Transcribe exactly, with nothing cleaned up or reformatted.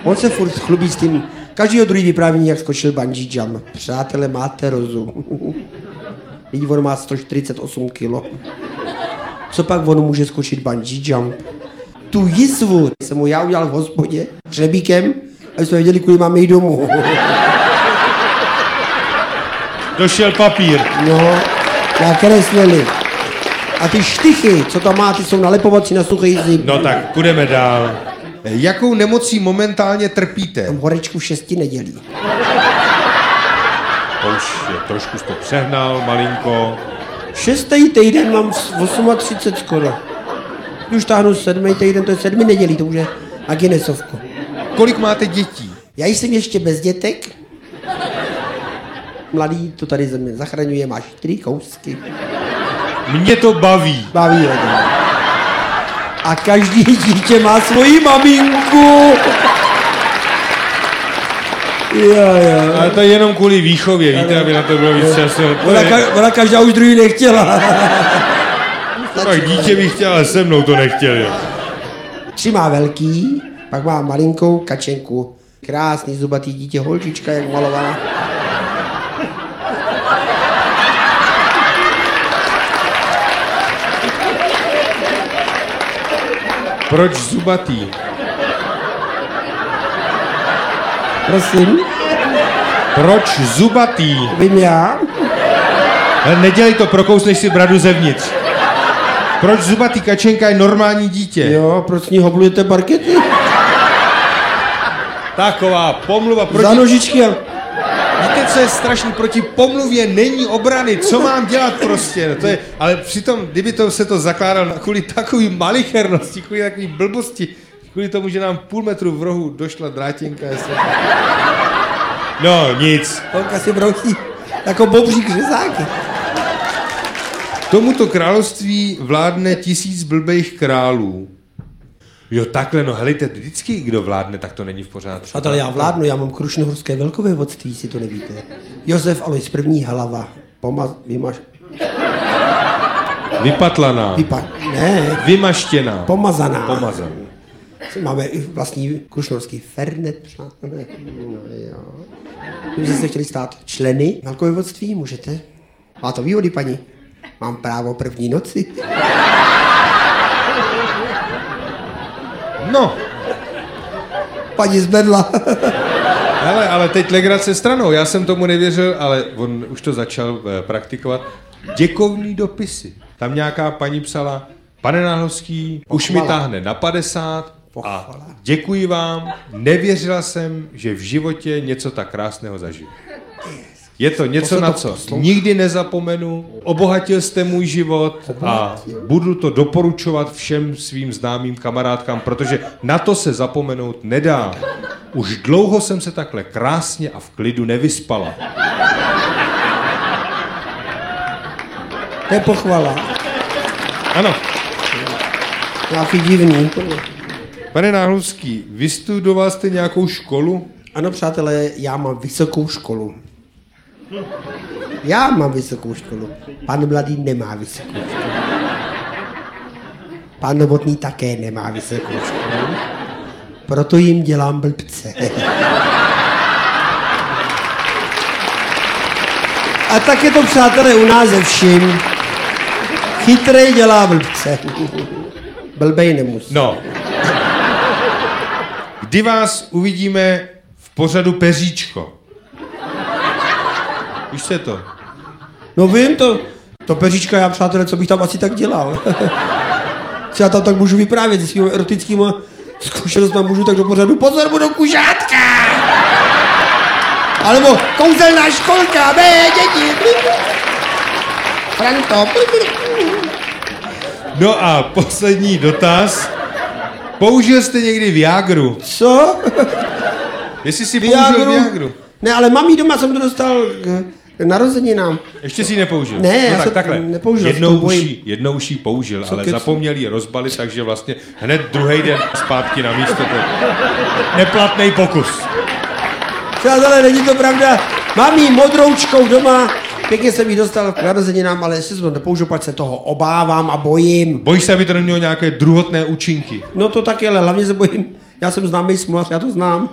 On se furt chlubí s tím, každýho druhý vyprávění, jak skočil bungee jump. Přátelé, máte rozum. Vidí, on má sto čtyřicet osm kilo. Co pak on může skočit bungee jump? Tu jizvu jsem mu já udělal v hospodě hřebíkem, aby jsme věděli, kudy máme jít domů. Došel papír. No, nakreslili. A ty štychy, co tam má, ty jsou nalepovací na suchý zim. No tak, půjdeme dál. Jakou nemocí momentálně trpíte? Mám horečku šesti nedělí. To už je, trošku jsi to přehnal, malinko. Šestý týden mám v třicet osm skoro. Už táhnu sedmý týden, to je sedmi nedělí, to už je na Guinnessovku. Kolik máte dětí? Já jsem ještě bez dětek. Mladý to tady ze mě zachraňuje, máš čtyři kousky. Mě to baví. Baví hodně. A každý dítě má svoji maminku. Jo, jo. Ale to je jenom kvůli výchově, víte, aby na to bylo víc času. Ona, ka- ona každá už druhý nechtěla. Tak dítě bych chtěl, ale se mnou to nechtěl. Jo. Tři má velký, pak má malinkou kačenku. Krásný zubatý dítě, holčička, jak malovaná. Proč zubatý? Prosím, Proč zubatý? vím já. Ale nedělej to, prokousneš si bradu zevnitř. Proč zubatý kačenka je normální dítě? Jo, proč s ní hoblujete parkety? Taková pomluva proti... Za nožičky a... Víte, co je strašný? Proti pomluvě není obrany. Co mám dělat prostě? No to je, ale přitom, kdyby to se to zakládal kvůli takový malichernosti, kvůli takový blbosti, kvůli tomu, že nám půl metru v rohu došla drátěnka. Jestli... No, nic. Holka si brousí jako bobřík řezáky. Tomuto království vládne tisíc blbejch králů. Jo, takhle, no helejte, vždycky kdo vládne, tak to není v pořádku. Přátelé, já vládnu, já mám krušnohorské velkovévodství, si to nevíte. Josef Alois první hlava. Pomaz... Vymaž... Vypatlaná. Vypa... Ne, Vymaštěná. pomazaná. Pomazaná. Máme i vlastní krušnohorský fernet, přátelé. No jo. Kdybyste se chtěli stát členy velkovévodství, můžete. Má to výhody, paní. Mám právo první noci. No, Paní zbedla. hele, ale teď legrace stranou. Já jsem tomu nevěřil, ale on už to začal eh, praktikovat. Děkovný dopisy. Tam nějaká paní psala, pane Náhlovský, už mi Pochvala. táhne na padesát a Pochvala. děkuji vám, nevěřila jsem, že v životě něco tak krásného zažiju. Je to něco, To se na to co poslouchá. nikdy nezapomenu, obohatil jste můj život a budu to doporučovat všem svým známým kamarádkám, protože na to se zapomenout nedá. Už dlouho jsem se takhle krásně a v klidu nevyspala. To je pochvala. Ano, Nějaký divný. pane Náhlovský, vystudoval jste nějakou školu? Ano, přátelé, já mám vysokou školu. Já mám vysokou školu. Pan Mladý nemá vysokou školu. Pan Novotný také nemá vysokou školu. Proto jim dělám blbce. A tak je to, přátelé, u nás ze vším. Chytrej dělá blbce. Blbej nemusí. No. Kdy vás uvidíme v pořadu Peříčko? Víš se to? No vím to. To peříčka, já, přátelé, co bych tam asi tak dělal. Co já tam tak můžu vyprávět se svými erotickými zkušenostmi, můžu tak do pořadu. Pozor, budou kužátka! Alebo kouzelná školka, mé děti. Franto. No a poslední dotaz. Použil jste někdy Viagru? Co? Jestli si použil Viagru? Viagru? Ne, ale mamí doma jsem to dostal k narozeninám. Ještě si ji nepoužil? Ne, no já tak jsem takhle. nepoužil, Jednou to už, bojím. jí, jednou už jí použil, Co ale kecu? zapomněl ji rozbalit, takže vlastně hned druhý den zpátky na místo. To neplatný pokus. Přátelé, není to pravda. Mám jí modroučkou doma. Pěkně jsem jí dostal k narozeninám, ale jestli jsem to nepoužil, pak se toho obávám a bojím. Bojíš se, aby to nemělo nějaké druhotné účinky? No to taky, ale hlavně se bojím. Já jsem známý smolař, já to znám.